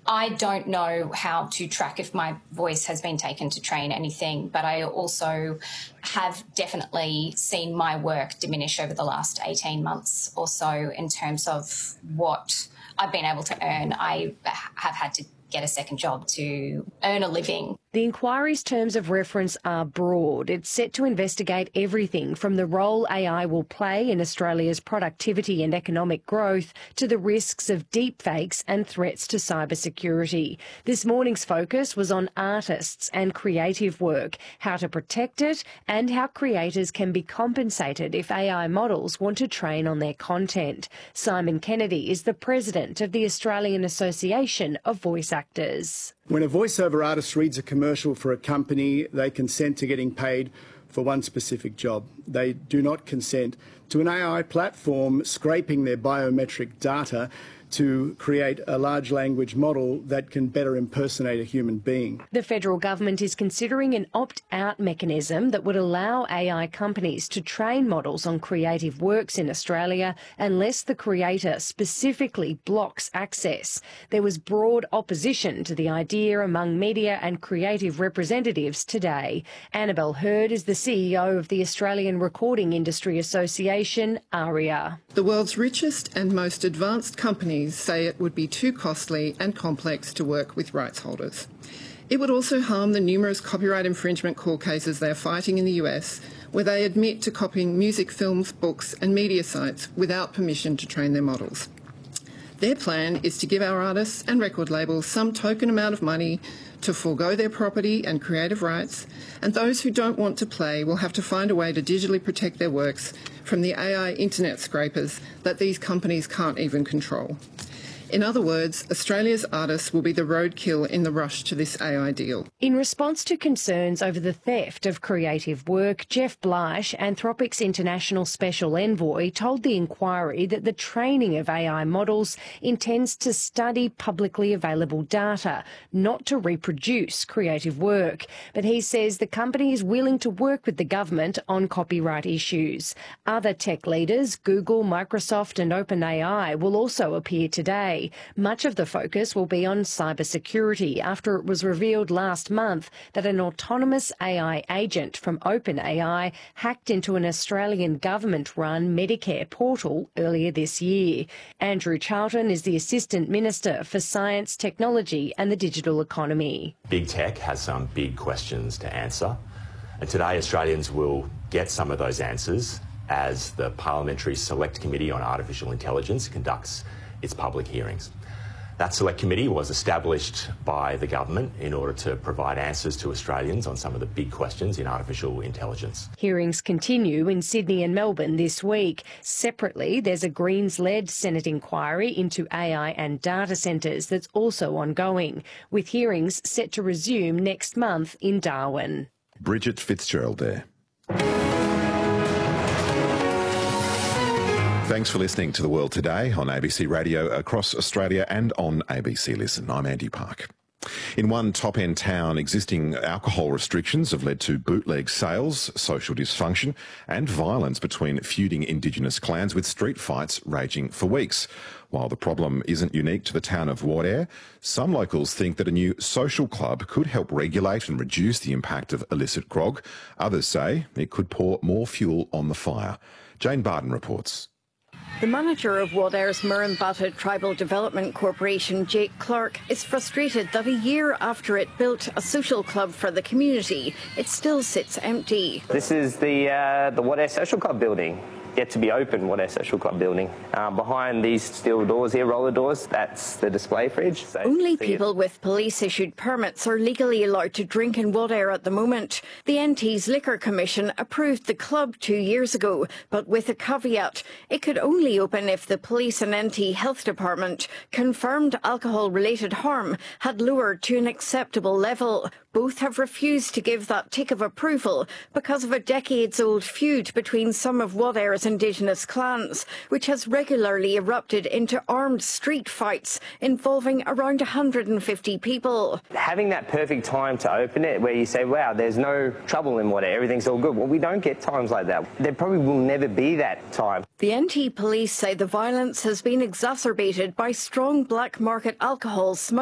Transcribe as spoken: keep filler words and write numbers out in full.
I don't know how to track if my voice has been taken to train anything, but I also have definitely seen my work diminish over the last eighteen months or so in terms of what I've been able to earn. I have had to get a second job to earn a living. The inquiry's terms of reference are broad. It's set to investigate everything from the role A I will play in Australia's productivity and economic growth to the risks of deepfakes and threats to cybersecurity. This morning's focus was on artists and creative work, how to protect it and how creators can be compensated if A I models want to train on their content. Simon Kennedy is the president of the Australian Association of Voice Actors. When a voiceover artist reads a commercial for a company, they consent to getting paid for one specific job. They do not consent to an A I platform scraping their biometric data to create a large language model that can better impersonate a human being. The federal government is considering an opt-out mechanism that would allow A I companies to train models on creative works in Australia unless the creator specifically blocks access. There was broad opposition to the idea among media and creative representatives today. Annabelle Hurd is the C E O of the Australian Recording Industry Association, ARIA. The world's richest and most advanced companies say it would be too costly and complex to work with rights holders. It would also harm the numerous copyright infringement court cases they are fighting in the U S, where they admit to copying music, films, books and media sites without permission to train their models. Their plan is to give our artists and record labels some token amount of money to forego their property and creative rights, and those who don't want to play will have to find a way to digitally protect their works from the A I internet scrapers that these companies can't even control. In other words, Australia's artists will be the roadkill in the rush to this A I deal. In response to concerns over the theft of creative work, Jeff Bleish, Anthropic's international special envoy, told the inquiry that the training of A I models intends to study publicly available data, not to reproduce creative work. But he says the company is willing to work with the government on copyright issues. Other tech leaders, Google, Microsoft and OpenAI, will also appear today. Much of the focus will be on cybersecurity after it was revealed last month that an autonomous A I agent from OpenAI hacked into an Australian government-run Medicare portal earlier this year. Andrew Charlton is the Assistant Minister for Science, Technology and the Digital Economy. Big tech has some big questions to answer, and today Australians will get some of those answers as the Parliamentary Select Committee on Artificial Intelligence conducts its public hearings. That select committee was established by the government in order to provide answers to Australians on some of the big questions in artificial intelligence. Hearings continue in Sydney and Melbourne this week. Separately, there's a Greens-led Senate inquiry into A I and data centres that's also ongoing, with hearings set to resume next month in Darwin. Bridget Fitzgerald there. Thanks for listening to The World Today on A B C Radio across Australia and on A B C Listen. I'm Andy Park. In one top-end town, existing alcohol restrictions have led to bootleg sales, social dysfunction and violence between feuding Indigenous clans, with street fights raging for weeks. While the problem isn't unique to the town of Wardair, some locals think that a new social club could help regulate and reduce the impact of illicit grog. Others say it could pour more fuel on the fire. Jane Barton reports. The manager of Wardair's Murrumbatta Tribal Development Corporation, Jake Clark, is frustrated that a year after it built a social club for the community, it still sits empty. This is the uh, the Wardair Social Club building, yet to be open Wardair Social Club building. Uh, behind these steel doors here, roller doors, that's the display fridge. So Only people it. with police-issued permits are legally allowed to drink in Wardair at the moment. The N T's Liquor Commission approved the club two years ago, but with a caveat. It could only open if the police and N T Health Department confirmed alcohol-related harm had lowered to an acceptable level. Both have refused to give that tick of approval because of a decades-old feud between some of Wardair's Indigenous clans, which has regularly erupted into armed street fights involving around one hundred fifty people. Having that perfect time to open it where you say, wow, there's no trouble in Wardair, everything's all good. Well, we don't get times like that. There probably will never be that time. The N T police say the violence has been exacerbated by strong black market alcohol smuggling.